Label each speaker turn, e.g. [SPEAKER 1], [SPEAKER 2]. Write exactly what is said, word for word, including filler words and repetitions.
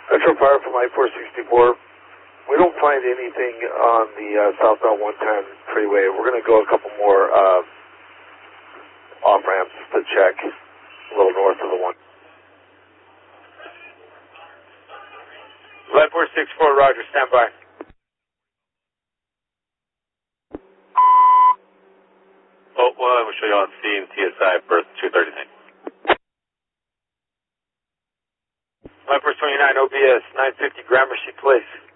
[SPEAKER 1] Metro Fire from I four sixty-four. We don't find anything on the uh, southbound one ten freeway. We're going to go a couple more uh, off-ramps to check a little north of the one.
[SPEAKER 2] I four sixty-four, Roger, stand by. Oh, well, I will show you on scene, T S I, berth two thirty-nine. I four twenty-nine, O B S, nine fifty Gramercy Place.